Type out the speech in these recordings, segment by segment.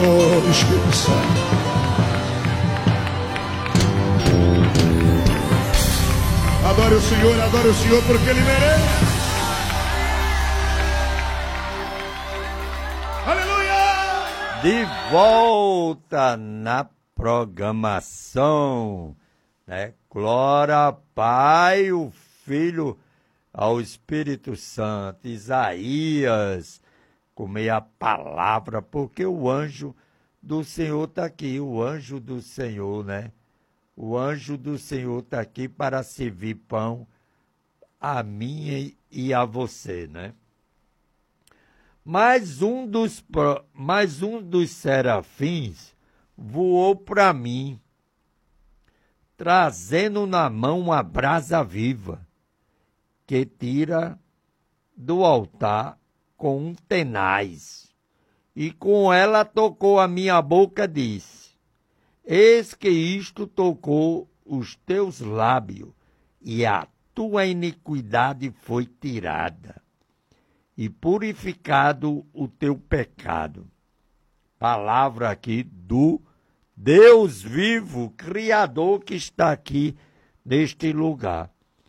Oh, Espírito Santo. Adore o Senhor porque Ele merece. Aleluia! De volta na programação, né? Glória ao Pai, o Filho, ao Espírito Santo. Isaías, comer a palavra, porque o anjo do Senhor está aqui, o anjo do Senhor, né? O anjo do Senhor está aqui para servir pão a mim e a você, né? Mais um dos serafins voou para mim, trazendo na mão uma brasa viva, que tira do altar com um tenaz. E com ela tocou a minha boca, disse: eis que isto tocou os teus lábios, e a tua iniquidade foi tirada, e purificado o teu pecado. Palavra aqui do Deus vivo, Criador, que está aqui neste lugar.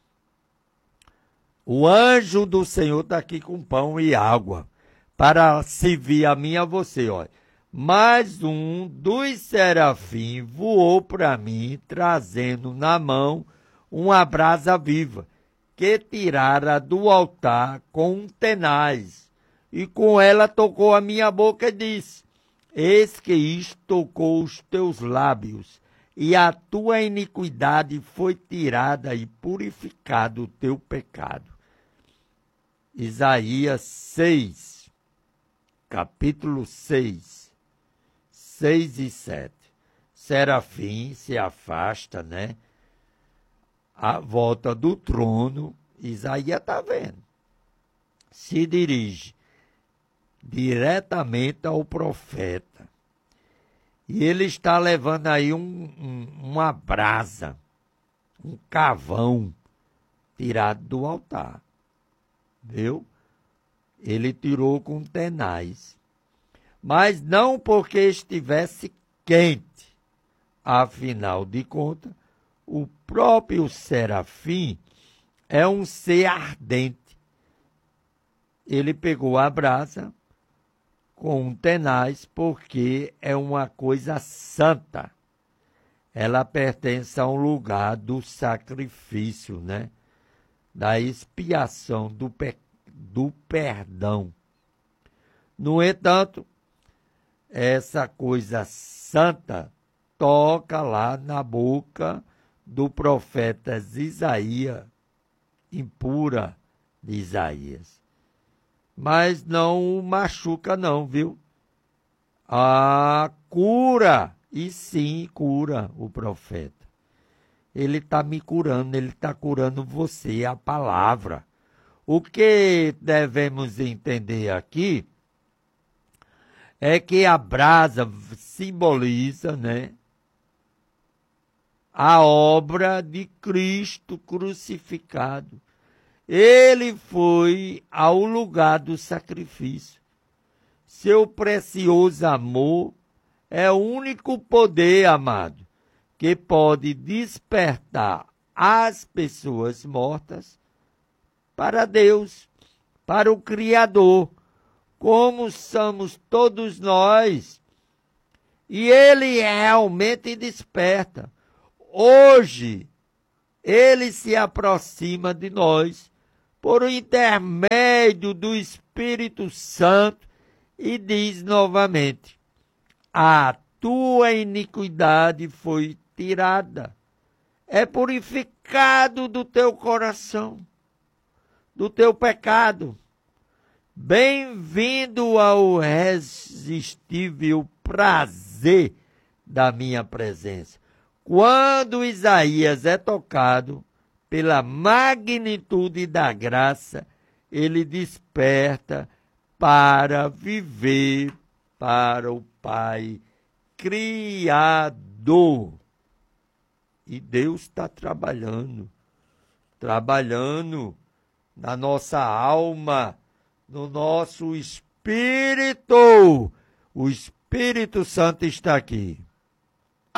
O anjo do Senhor está aqui com pão e água, para servir a mim e a você, olha. Mais um dos serafins voou para mim, trazendo na mão uma brasa viva, que tirara do altar com um tenaz, e com ela tocou a minha boca e disse: eis que isto tocou os teus lábios, e a tua iniquidade foi tirada e purificado o teu pecado. Isaías 6, capítulo 6, 6 e 7. Serafim se afasta, né? À volta do trono, Isaías está vendo. Se dirige diretamente ao profeta. E ele está levando aí uma brasa, um cavão tirado do altar. Viu? Ele tirou com tenaz. Mas não porque estivesse quente. Afinal de contas, o próprio serafim é um ser ardente. Ele pegou a brasa com um tenaz porque é uma coisa santa. Ela pertence a um lugar do sacrifício, né? Da expiação, do perdão. No entanto, essa coisa santa toca lá na boca do profeta Isaías, impura de Isaías. Mas não o machuca não, viu? Cura, e sim cura o profeta. Ele está me curando, ele está curando você, a palavra. O que devemos entender aqui é que a brasa simboliza, né, a obra de Cristo crucificado. Ele foi ao lugar do sacrifício. Seu precioso amor é o único poder, amado, que pode despertar as pessoas mortas para Deus, para o Criador, como somos todos nós. E Ele realmente desperta. Hoje, Ele se aproxima de nós por intermédio do Espírito Santo e diz novamente: a tua iniquidade foi tirada, é purificado do teu coração, do teu pecado. Bem-vindo ao irresistível prazer da minha presença. Quando Isaías é tocado pela magnitude da graça, ele desperta para viver para o Pai Criador. E Deus está trabalhando na nossa alma, no nosso espírito. O espírito Espírito Santo está aqui.